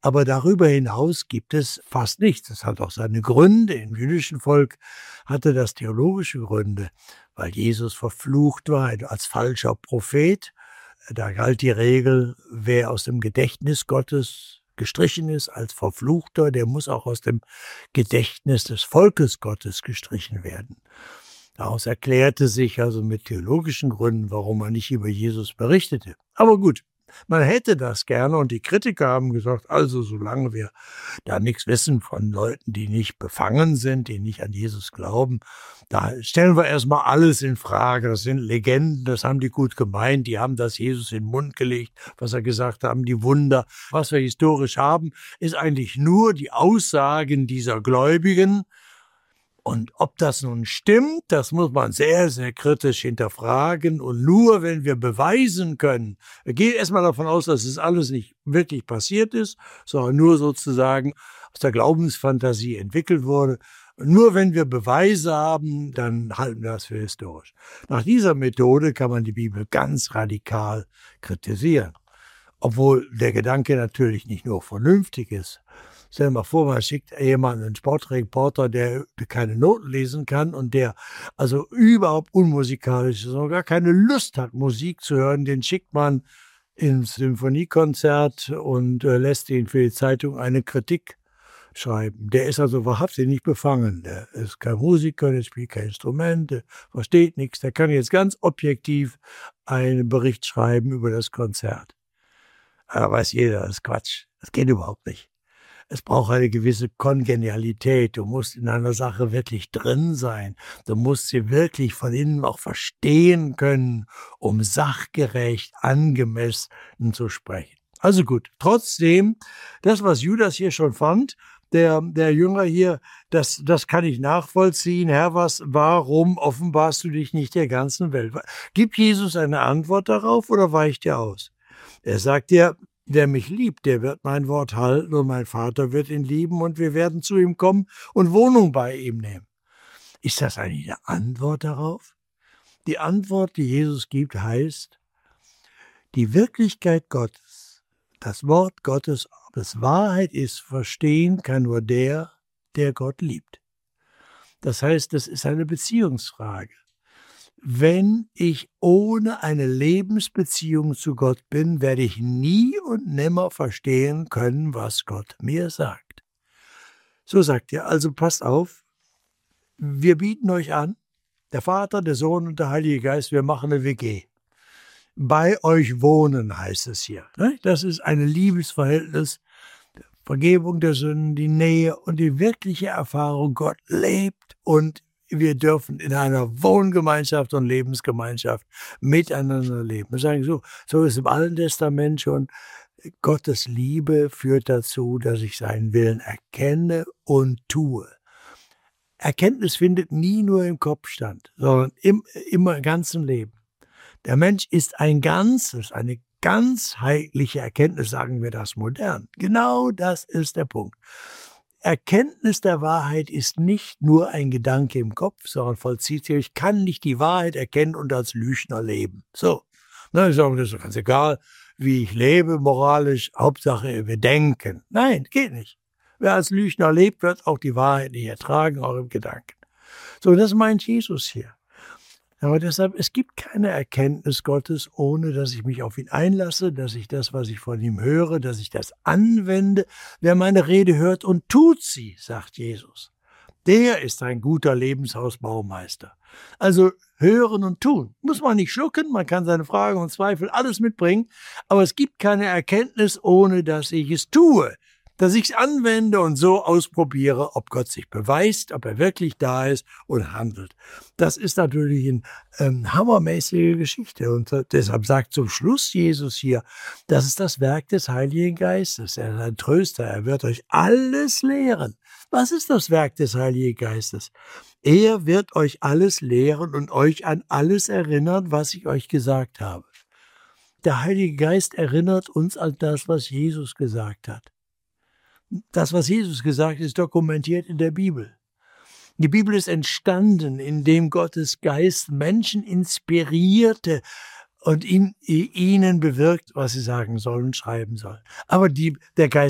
Aber darüber hinaus gibt es fast nichts. Das hat auch seine Gründe. Im jüdischen Volk hatte das theologische Gründe, weil Jesus verflucht war als falscher Prophet. Da galt die Regel, wer aus dem Gedächtnis Gottes gestrichen ist als Verfluchter, der muss auch aus dem Gedächtnis des Volkes Gottes gestrichen werden. Daraus erklärte sich also mit theologischen Gründen, warum man nicht über Jesus berichtete. Aber gut, man hätte das gerne und die Kritiker haben gesagt, also solange wir da nichts wissen von Leuten, die nicht befangen sind, die nicht an Jesus glauben, da stellen wir erstmal alles in Frage. Das sind Legenden, das haben die gut gemeint, die haben das Jesus in den Mund gelegt, was er gesagt haben, die Wunder. Was wir historisch haben, ist eigentlich nur die Aussagen dieser Gläubigen. Und ob das nun stimmt, das muss man sehr, sehr kritisch hinterfragen. Und nur wenn wir beweisen können, wir gehen erstmal davon aus, dass es alles nicht wirklich passiert ist, sondern nur sozusagen aus der Glaubensfantasie entwickelt wurde. Und nur wenn wir Beweise haben, dann halten wir das für historisch. Nach dieser Methode kann man die Bibel ganz radikal kritisieren. Obwohl der Gedanke natürlich nicht nur vernünftig ist. Stell dir mal vor, man schickt jemanden, einen Sportreporter, der keine Noten lesen kann und der also überhaupt unmusikalisch ist und gar keine Lust hat, Musik zu hören, den schickt man ins Symphoniekonzert und lässt ihn für die Zeitung eine Kritik schreiben. Der ist also wahrhaftig nicht befangen. Der ist kein Musiker, der spielt kein Instrument, der versteht nichts. Der kann jetzt ganz objektiv einen Bericht schreiben über das Konzert. Aber weiß jeder, das ist Quatsch. Das geht überhaupt nicht. Es braucht eine gewisse Kongenialität. Du musst in einer Sache wirklich drin sein. Du musst sie wirklich von innen auch verstehen können, um sachgerecht, angemessen zu sprechen. Also gut, trotzdem, das, was Judas hier schon fand, der Jünger hier, das kann ich nachvollziehen. Herr, warum offenbarst du dich nicht der ganzen Welt? Gibt Jesus eine Antwort darauf oder weicht er aus? Er sagt dir, der mich liebt, der wird mein Wort halten und mein Vater wird ihn lieben und wir werden zu ihm kommen und Wohnung bei ihm nehmen. Ist das eigentlich eine Antwort darauf? Die Antwort, die Jesus gibt, heißt, die Wirklichkeit Gottes, das Wort Gottes, ob es Wahrheit ist, verstehen kann nur der Gott liebt. Das heißt, das ist eine Beziehungsfrage. Wenn ich ohne eine Lebensbeziehung zu Gott bin, werde ich nie und nimmer verstehen können, was Gott mir sagt. So sagt er, also passt auf, wir bieten euch an, der Vater, der Sohn und der Heilige Geist, wir machen eine WG. Bei euch wohnen, heißt es hier. Das ist ein Liebesverhältnis, Vergebung der Sünden, die Nähe und die wirkliche Erfahrung, Gott lebt und wir dürfen in einer Wohngemeinschaft und Lebensgemeinschaft miteinander leben. Wir sagen so ist im Alten Testament schon, Gottes Liebe führt dazu, dass ich seinen Willen erkenne und tue. Erkenntnis findet nie nur im Kopf statt, sondern immer im ganzen Leben. Der Mensch ist ein Ganzes, eine ganzheitliche Erkenntnis, sagen wir das modern. Genau das ist der Punkt. Erkenntnis der Wahrheit ist nicht nur ein Gedanke im Kopf, sondern vollzieht sich. Ich kann nicht die Wahrheit erkennen und als Lügner leben. So, ich sage, das ist ganz egal, wie ich lebe moralisch, Hauptsache wir denken. Nein, geht nicht. Wer als Lügner lebt, wird auch die Wahrheit nicht ertragen, auch im Gedanken. So, das meint Jesus hier. Aber deshalb, es gibt keine Erkenntnis Gottes, ohne dass ich mich auf ihn einlasse, dass ich das, was ich von ihm höre, dass ich das anwende. Wer meine Rede hört und tut sie, sagt Jesus, der ist ein guter Lebenshausbaumeister. Also hören und tun. Muss man nicht schlucken, man kann seine Fragen und Zweifel alles mitbringen, aber es gibt keine Erkenntnis, ohne dass ich es tue. Dass ich es anwende und so ausprobiere, ob Gott sich beweist, ob er wirklich da ist und handelt. Das ist natürlich eine hammermäßige Geschichte. Und deshalb sagt zum Schluss Jesus hier, das ist das Werk des Heiligen Geistes. Er ist ein Tröster, er wird euch alles lehren. Was ist das Werk des Heiligen Geistes? Er wird euch alles lehren und euch an alles erinnern, was ich euch gesagt habe. Der Heilige Geist erinnert uns an das, was Jesus gesagt hat. Das, was Jesus gesagt hat, ist dokumentiert in der Bibel. Die Bibel ist entstanden, indem Gottes Geist Menschen inspirierte und in ihnen bewirkt, was sie sagen sollen und schreiben sollen. Aber der Geist